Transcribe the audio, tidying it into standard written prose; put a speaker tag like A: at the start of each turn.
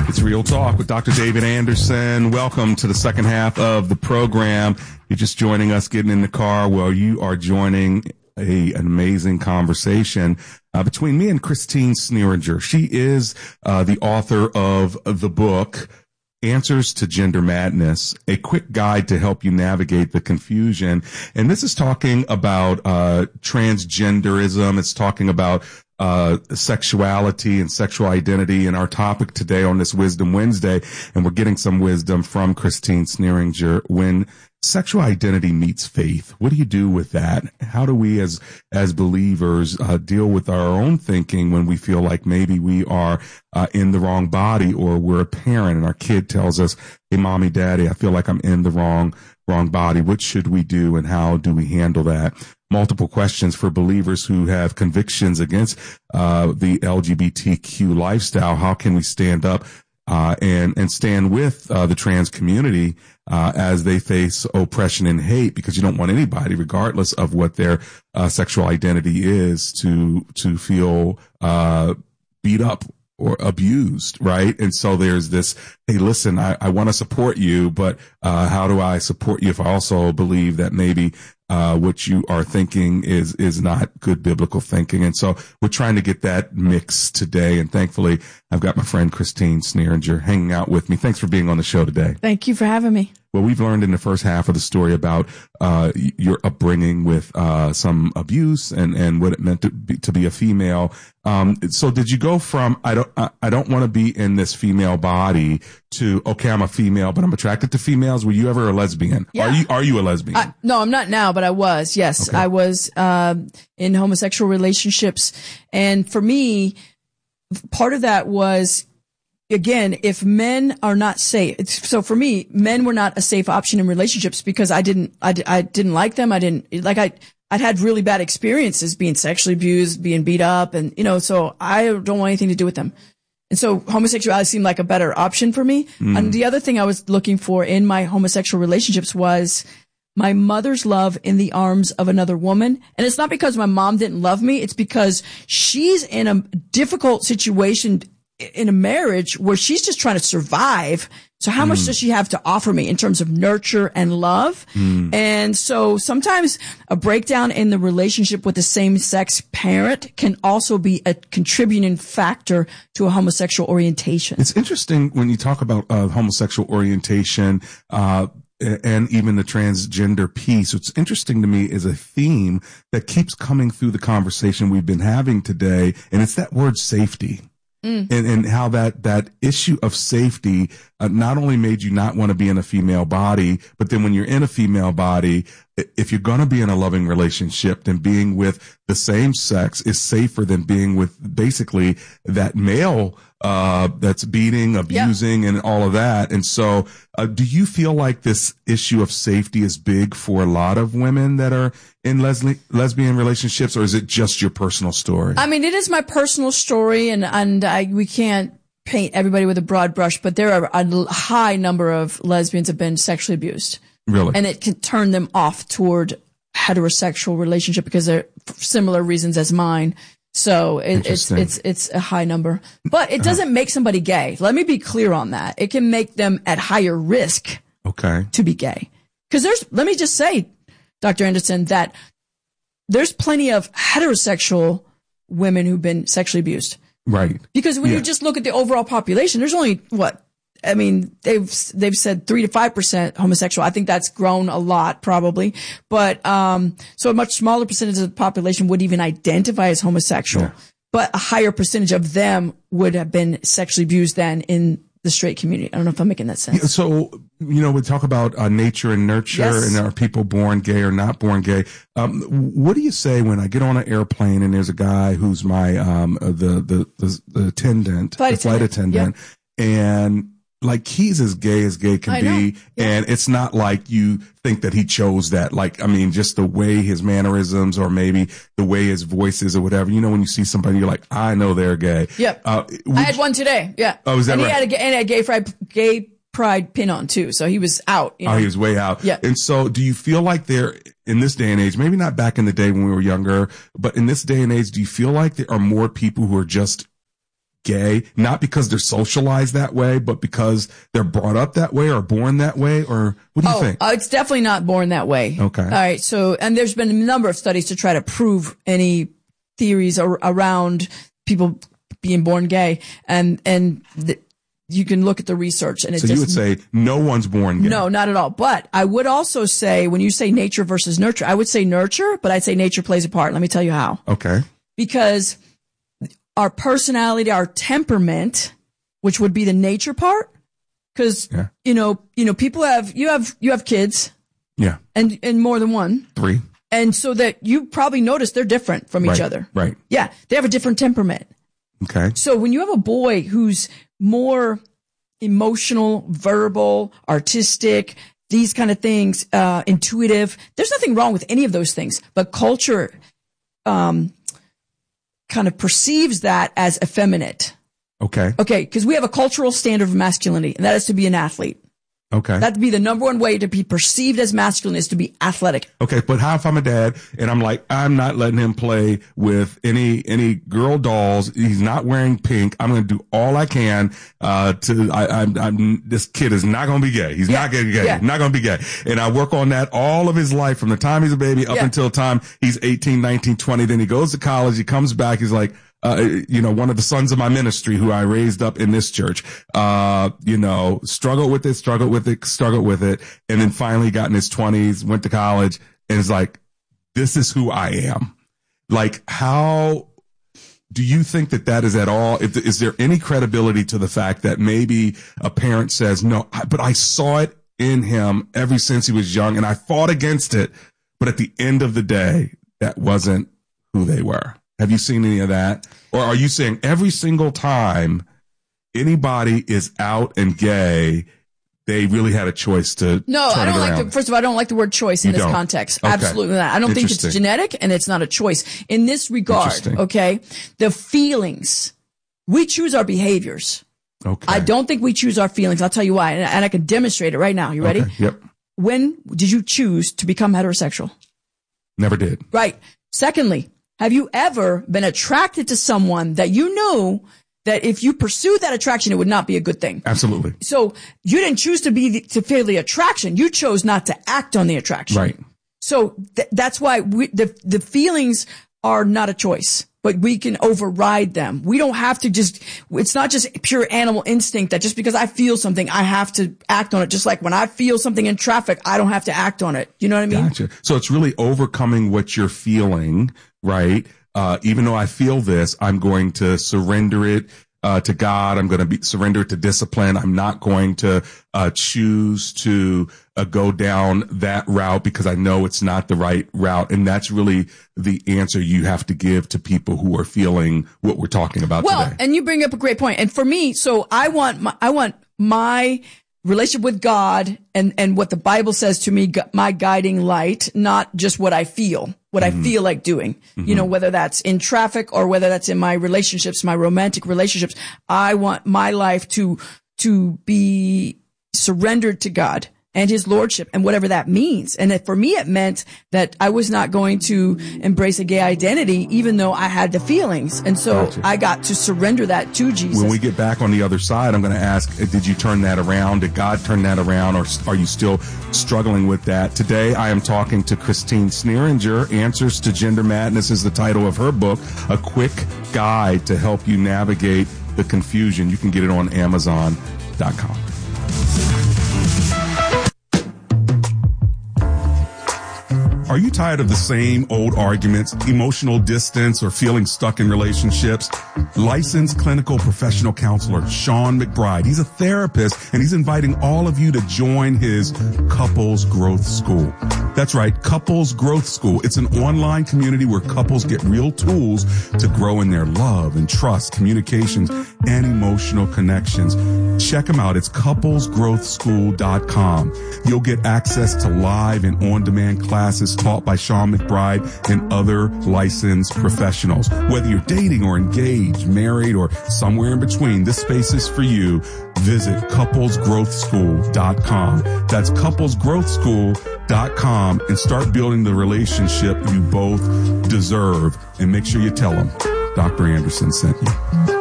A: It's Real Talk with Dr. David Anderson. Welcome to the second half of the program. You're just joining us, getting in the car. Well, you are joining an amazing conversation between me and Christine Sneeringer. She is the author of the book, Answers to Gender Madness, a quick guide to help you navigate the confusion. And this is talking about transgenderism. It's talking about sexuality and sexual identity, and our topic today on this Wisdom Wednesday, and we're getting some wisdom from Christine Sneeringer. When sexual identity meets faith, what do you do with that? How do we as believers deal with our own thinking when we feel like maybe we are in the wrong body, or we're a parent and our kid tells us, hey, mommy, daddy, I feel like I'm in the wrong body. What should we do, and how do we handle that? Multiple questions for believers who have convictions against the LGBTQ lifestyle. How can we stand up and stand with the trans community as they face oppression and hate? Because you don't want anybody, regardless of what their sexual identity is, to feel beat up or abused, right? And so there's this, hey, listen, I want to support you, but how do I support you if I also believe that maybe what you are thinking is not good biblical thinking? And so we're trying to get that mix today. And thankfully, I've got my friend Christine Sneeringer hanging out with me. Thanks for being on the show today.
B: Thank you for having me.
A: Well, we've learned in the first half of the story about your upbringing with some abuse and what it meant to be a female. So did you go from I don't want to be in this female body to, okay, I'm a female, but I'm attracted to females? Were you ever a lesbian?
B: Yeah.
A: Are you a lesbian?
B: No, I'm not now, but I was. Yes, okay. I was in homosexual relationships, and for me, part of that was, again, if men are not safe. So for me, men were not a safe option in relationships because I didn't like them. I'd had really bad experiences being sexually abused, being beat up, and, so I don't want anything to do with them. And so homosexuality seemed like a better option for me. And the other thing I was looking for in my homosexual relationships was my mother's love in the arms of another woman. And it's not because my mom didn't love me. It's because she's in a difficult situation in a marriage where she's just trying to survive. So how much does she have to offer me in terms of nurture and love? And so sometimes a breakdown in the relationship with the same sex parent can also be a contributing factor to a homosexual orientation.
A: It's interesting when you talk about homosexual orientation, and even the transgender piece. What's interesting to me is a theme that keeps coming through the conversation we've been having today, and it's that word safety. And how that issue of safety not only made you not want to be in a female body, but then when you're in a female body, if you're going to be in a loving relationship, then being with the same sex is safer than being with basically that male that's beating, abusing, and all of that. And so do you feel like this issue of safety is big for a lot of women that are in lesbian relationships, or is it just your personal story?
B: I mean, it is my personal story, and we can't paint everybody with a broad brush, but there are a high number of lesbians have been sexually abused. Really? And it can turn them off toward heterosexual relationship because they're similar reasons as mine. So it's a high number, but it doesn't make somebody gay. Let me be clear on that. It can make them at higher risk. To be gay. Because let me just say, Dr. Anderson, that there's plenty of heterosexual women who've been sexually abused.
A: Right.
B: Because when you just look at the overall population, there's only they've said 3 to 5% homosexual. I think that's grown a lot probably, but so a much smaller percentage of the population would even identify as homosexual, but a higher percentage of them would have been sexually abused than in the straight community. I don't know if I'm making that sense.
A: Yeah, so, we talk about nature and nurture, and are people born gay or not born gay? What do you say when I get on an airplane and there's a guy who's my the attendant, flight attendant, and like he's as gay can be, and it's not like you think that he chose that. Like, I mean, just the way his mannerisms, or maybe the way his voice is, or whatever. When you see somebody, you're like, I know they're gay.
B: Yep. I had one today. Yeah.
A: Oh, is that right?
B: He had a gay pride pin on too, so he was out.
A: Oh, he was way out.
B: Yeah.
A: And so, do you feel like they're in this day and age? Maybe not back in the day when we were younger, but in this day and age, do you feel like there are more people who are just gay, not because they're socialized that way, but because they're brought up that way or born that way? Or what do you think?
B: It's definitely not born that way.
A: Okay. All
B: right. So, and there's been a number of studies to try to prove any theories around people being born gay. You can look at the research and
A: you would say no one's born gay.
B: No, not at all. But I would also say, when you say nature versus nurture, I would say nurture, but I'd say nature plays a part. Let me tell you how.
A: Okay.
B: Because our personality, our temperament, which would be the nature part, because, people you have kids.
A: Yeah.
B: And more than one.
A: 3.
B: And so that you probably notice they're different from each other.
A: Right.
B: Yeah. They have a different temperament.
A: Okay.
B: So when you have a boy who's more emotional, verbal, artistic, these kind of things, intuitive, there's nothing wrong with any of those things, but culture, kind of perceives that as effeminate.
A: Okay.
B: Okay. Cause we have a cultural standard of masculinity, and that is to be an athlete.
A: Okay.
B: That'd be the number one way to be perceived as masculine, is to be athletic.
A: Okay. But how if I'm a dad and I'm like, I'm not letting him play with any girl dolls. He's not wearing pink. I'm going to do all I can, this kid is not going to be gay. He's not gay.
B: Yeah.
A: Not going to be gay. And I work on that all of his life, from the time he's a baby up until the time he's 18, 19, 20. Then he goes to college. He comes back. He's like, one of the sons of my ministry who I raised up in this church, struggled with it. And then finally got in his 20s, went to college, and is like, this is who I am. Like, how do you think that is at all? Is there any credibility to the fact that maybe a parent says, no, but I saw it in him ever since he was young and I fought against it, but at the end of the day, that wasn't who they were? Have you seen any of that? Or are you saying every single time anybody is out and gay, they really had a choice to
B: No,
A: turn
B: I don't
A: it
B: like
A: around?
B: first of all, I don't like the word choice in this context. Okay. Absolutely not. I don't think it's genetic, and it's not a choice. In this regard, okay, the feelings, we choose our behaviors.
A: Okay.
B: I don't think we choose our feelings. I'll tell you why, and I can demonstrate it right now. You ready?
A: Okay. Yep.
B: When did you choose to become heterosexual?
A: Never did.
B: Right. Secondly, have you ever been attracted to someone that you knew that if you pursued that attraction, it would not be a good thing?
A: Absolutely.
B: So you didn't choose to feel the attraction. You chose not to act on the attraction.
A: Right.
B: So that's why the feelings are not a choice, but we can override them. We don't have to it's not just pure animal instinct that just because I feel something, I have to act on it. Just like when I feel something in traffic, I don't have to act on it. You know what I mean?
A: Gotcha. So it's really overcoming what you're feeling, right? Even though I feel this, I'm going to surrender it to God. I'm going to surrender it to discipline. I'm not going to choose to go down that route because I know it's not the right route. And that's really the answer you have to give to people who are feeling what we're talking about today.
B: Well, and you bring up a great point. And for me, so I want my relationship with God and what the Bible says to me, my guiding light, not just what I feel. What I feel like doing, whether that's in traffic or whether that's in my relationships, my romantic relationships. I want my life to be surrendered to God and his lordship and whatever that means. And for me, it meant that I was not going to embrace a gay identity, even though I had the feelings. And so I got to surrender that to Jesus.
A: When we get back on the other side, I'm going to ask, did you turn that around? Did God turn that around? Or are you still struggling with that? Today, I am talking to Christine Sneeringer. Answers to Gender Madness is the title of her book, a quick guide to help you navigate the confusion. You can get it on Amazon.com. Are you tired of the same old arguments, emotional distance, or feeling stuck in relationships? Licensed clinical professional counselor Sean McBride. He's a therapist, and he's inviting all of you to join his Couples Growth School. That's right, Couples Growth School. It's an online community where couples get real tools to grow in their love and trust, communications, and emotional connections. Check them out. It's couplesgrowthschool.com. You'll get access to live and on-demand classes taught by Sean McBride and other licensed professionals. Whether you're dating or engaged, married, or somewhere in between, this space is for you. Visit couplesgrowthschool.com. That's couplesgrowthschool.com and start building the relationship you both deserve. And make sure you tell them Dr. Anderson sent you.